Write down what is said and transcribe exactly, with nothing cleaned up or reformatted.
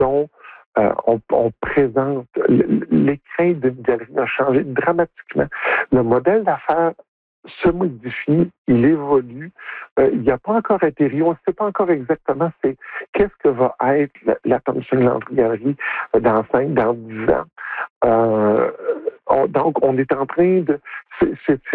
dont euh, on, on présente, l'écrin d'une galerie a changé dramatiquement. Le modèle d'affaires se modifie, il évolue. Euh, il n'a pas encore atterri. On ne sait pas encore exactement c'est qu'est-ce que va être la, la Thomson Landry Galerie dans cinq, dans dix ans. Euh, on, donc, on est en train de... C'est, c'est,